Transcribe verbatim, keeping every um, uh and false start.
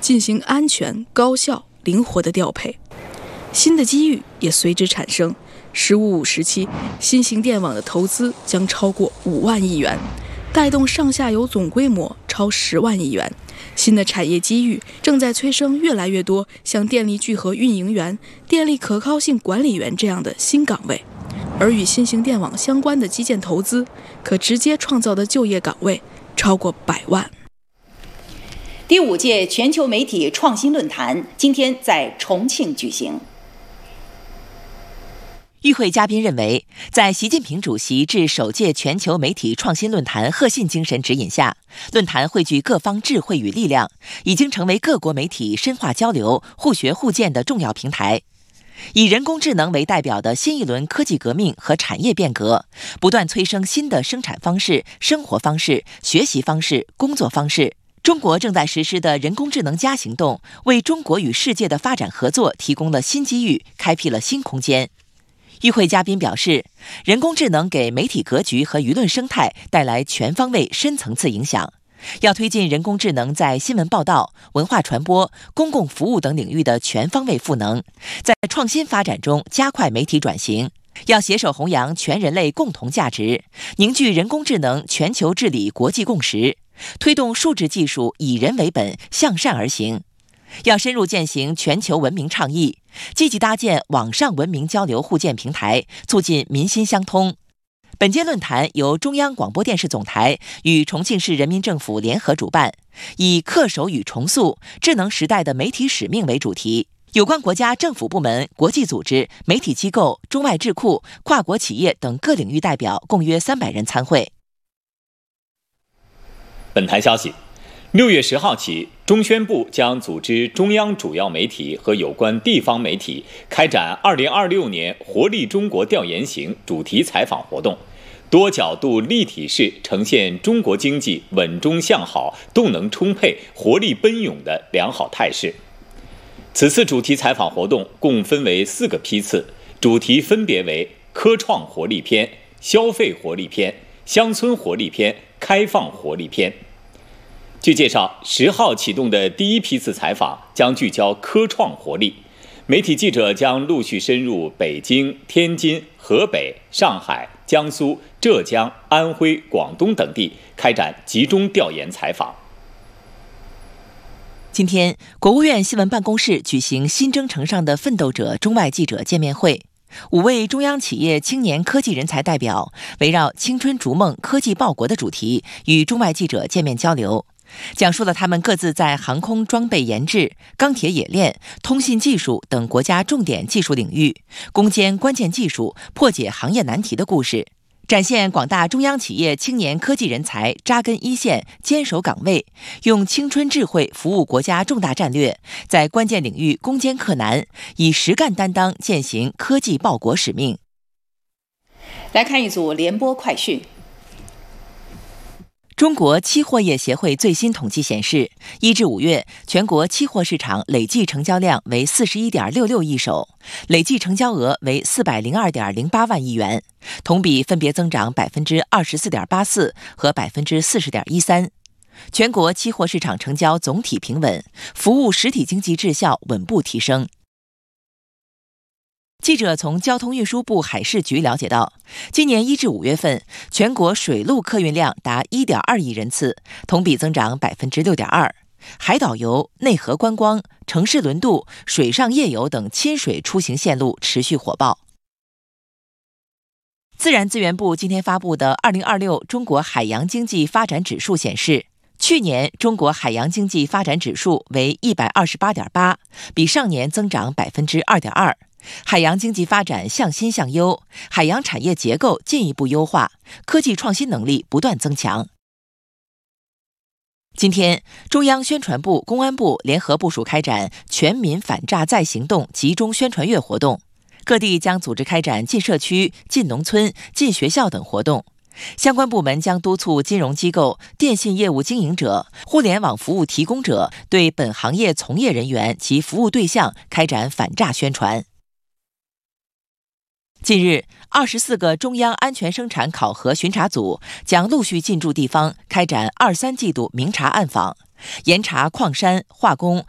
进行安全、高效、灵活的调配。新的机遇也随之产生。十五五时期，新型电网的投资将超过五万亿元，带动上下游总规模超十万亿元。新的产业机遇正在催生越来越多像电力聚合运营员、电力可靠性管理员这样的新岗位，而与新型电网相关的基建投资可直接创造的就业岗位超过百万。 第五届全球媒体创新论坛今天在重庆举行。 与会嘉宾认为，在习近平主席致首届全球媒体创新论坛贺信精神指引下，论坛汇聚各方智慧与力量，已经成为各国媒体深化交流、互学互鉴的重要平台。以人工智能为代表的新一轮科技革命和产业变革，不断催生新的生产方式、生活方式、学习方式、工作方式。中国正在实施的人工智能加行动，为中国与世界的发展合作提供了新机遇，开辟了新空间。与会嘉宾表示，人工智能给媒体格局和舆论生态带来全方位、深层次影响。要推进人工智能在新闻报道、文化传播、公共服务等领域的全方位赋能，在创新发展中加快媒体转型。要携手弘扬全人类共同价值，凝聚人工智能全球治理国际共识，推动数字技术以人为本、向善而行。要深入践行全球文明倡议，积极搭建网上文明交流互鉴平台，促进民心相通。本届论坛由中央广播电视总台与重庆市人民政府联合主办，以恪守与重塑智能时代的媒体使命为主题。有关国家政府部门、国际组织、媒体机构、中外智库、跨国企业等各领域代表共约三百人参会。 本台消息，六月十号起，中宣部将组织中央主要媒体和有关地方媒体开展二零二六年活力中国调研型主题采访活动，多角度立体式呈现中国经济稳中向好、动能充沛、活力奔涌的良好态势。此次主题采访活动共分为四个批次，主题分别为科创活力篇、消费活力篇、乡村活力篇、开放活力篇。据介绍，十号启动的第一批次采访将聚焦科创活力，媒体记者将陆续深入北京、天津、河北、上海、江苏、浙江、安徽、广东等地，开展集中调研采访。 今天，国务院新闻办公室举行新征程上的奋斗者中外记者见面会。五位中央企业青年科技人才代表围绕青春逐梦、科技报国的主题，与中外记者见面交流，讲述了他们各自在航空装备研制、钢铁冶炼、通信技术等国家重点技术领域攻坚关键技术、破解行业难题的故事，展现广大中央企业青年科技人才扎根一线、坚守岗位，用青春智慧服务国家重大战略，在关键领域攻坚克难，以实干担当践行科技报国使命。 来看一组联播快讯。 中国期货业协会最新统计显示，一至五月，全国期货市场累计成交量为四十一点六六亿手，累计成交额为四百零二点零八万亿元，同比分别增长百分之二十四点八四和百分之四十点一三。全国期货市场成交总体平稳，服务实体经济质效稳步提升。记者从交通运输部海事局了解到，今年一至五月份，全国水陆客运量达一点二亿人次，同比增长百分之六点二。海岛游、内河观光、城市轮渡、水上夜游等亲水出行线路持续火爆。自然资源部今天发布的二零二六中国海洋经济发展指数显示，去年中国海洋经济发展指数为一百二十八点八，比上年增长百分之二点二。海洋经济发展向新向优，海洋产业结构进一步优化，科技创新能力不断增强。今天，中央宣传部、公安部联合部署开展全民反诈再行动集中宣传月活动，各地将组织开展进社区、进农村、进学校等活动。相关部门将督促金融机构、电信业务经营者、互联网服务提供者对本行业从业人员及服务对象开展反诈宣传。近日，二十四个中央安全生产考核巡查组将陆续进驻地方，开展二三季度明察暗访，严查矿山、化工、